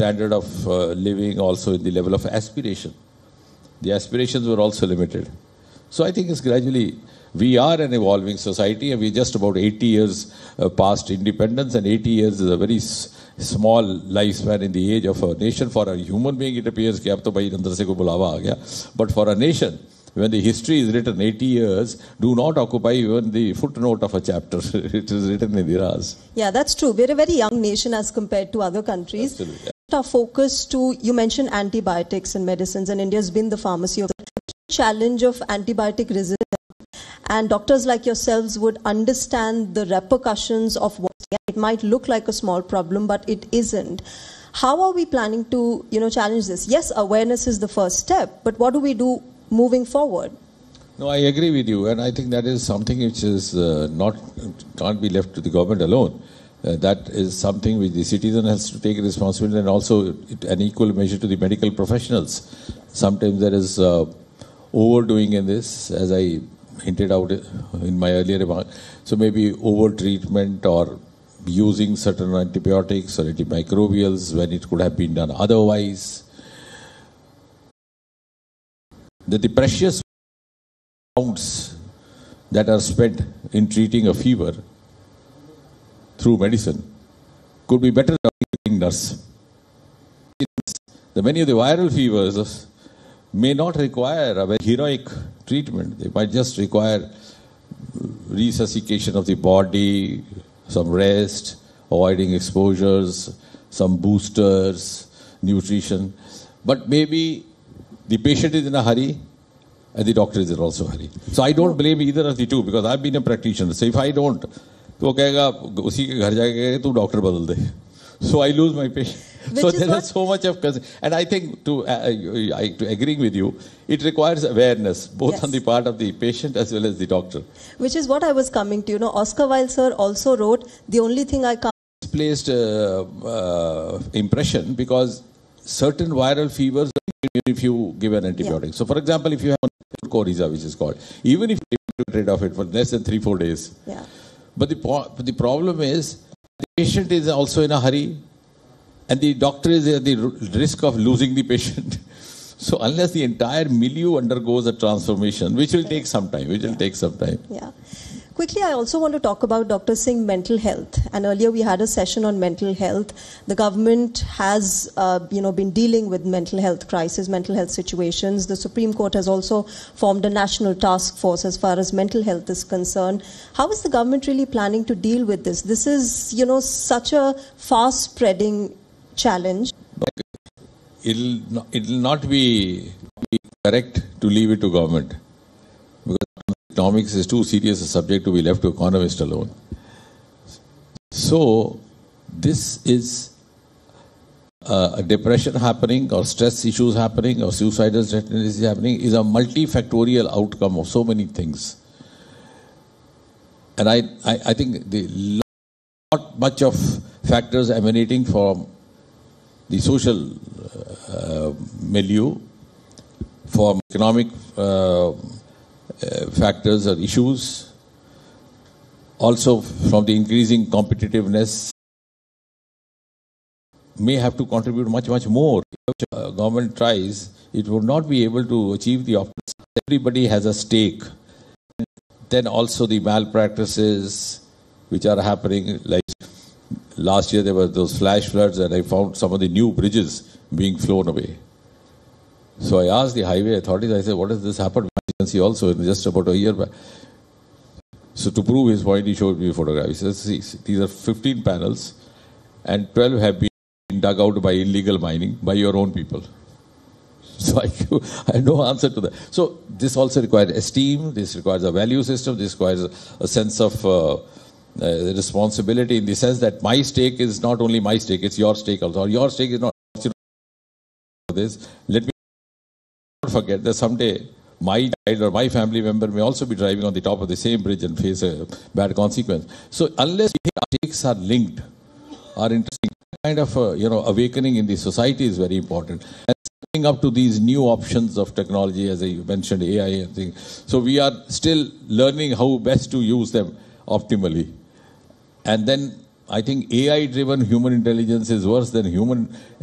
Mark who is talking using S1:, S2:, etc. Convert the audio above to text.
S1: standard of living, also in the level of aspiration. The aspirations were also limited. So I think it's gradually, we are an evolving society, and we're just about 80 years past independence, and 80 years is a very small lifespan in the age of a nation. For a human being, it appears कि अब तो भाई अंदर से कोई बुलावा आ गया. But for a nation, when the history is written 80 years, do not occupy even the footnote of a chapter. It is written in the Ras.
S2: Yeah, that's true. We're a very young nation as compared to other countries.
S1: Absolutely.
S2: Our focus to, you mentioned antibiotics and medicines, and India has been the pharmacy of the challenge of antibiotic resistance. And doctors like yourselves would understand the repercussions of what it might look like a small problem, but it isn't. How are we planning to, challenge this? Yes, awareness is the first step, but what do we do moving forward?
S1: No, I agree with you, and I think that is something which is can't be left to the government alone. That is something which the citizen has to take responsibility, and also an equal measure to the medical professionals. Sometimes there is overdoing in this, as I hinted out in my earlier remark. So maybe over-treatment or using certain antibiotics or antimicrobials when it could have been done otherwise. The precious pounds that are spent in treating a fever through medicine could be better than nurse. Many of the viral fevers may not require a very heroic treatment. They might just require resuscitation of the body, some rest, avoiding exposures, some boosters, nutrition. But maybe the patient is in a hurry and the doctor is in also a hurry. So I don't blame either of the two, because I've been a practitioner. So if I don't, तो वो कहेगा उसी के घर जाके तू doctor बदल दे. So I lose my patient. So there is so much of concern. And I think to agreeing with you, it requires awareness, both on the part of the patient as well as the doctor.
S2: Which is what I was coming to. Oscar Wilde sir also wrote, the only thing I can't...
S1: Misplaced impression, because certain viral fevers, if you give an antibiotic. Yeah. So for example, if you have coryza, which is called, even if you get rid of it for less than 3-4 days.
S2: Yeah.
S1: But the problem is, the patient is also in a hurry, and the doctor is at the risk of losing the patient. So unless the entire milieu undergoes a transformation, which will take some time,
S2: Yeah. Quickly, I also want to talk about, Dr. Singh, mental health. And earlier we had a session on mental health. The government has, been dealing with mental health crisis, mental health situations. The Supreme Court has also formed a national task force as far as mental health is concerned. How is the government really planning to deal with this? This is, such a fast-spreading challenge.
S1: It'll not be correct to leave it to government, because economics is too serious a subject to be left to economists alone. So this is a depression happening, or stress issues happening, or suicidal tendencies happening, is a multifactorial outcome of so many things. And I think not much of factors emanating from the social milieu, from economic factors or issues, also from the increasing competitiveness, may have to contribute much more. If government tries, it would not be able to achieve the optics. Everybody has a stake. And then also the malpractices which are happening, like last year there were those flash floods, and I found some of the new bridges being flown away. So I asked the highway authorities, I said, what has this happened? See also in just about a year back. So to prove his point, he showed me a photograph. He says, see, these are 15 panels, and 12 have been dug out by illegal mining by your own people. So I have no answer to that. So this also requires esteem, this requires a value system, this requires a sense of responsibility, in the sense that my stake is not only my stake, it's your stake also. Or your stake is not this. Let me not forget that someday my child or my family member may also be driving on the top of the same bridge and face a bad consequence. So unless our stakes are linked, are interesting, kind of awakening in the society is very important. And coming up to these new options of technology, as I mentioned, AI and things. So we are still learning how best to use them optimally. And then I think AI-driven human intelligence is worse than human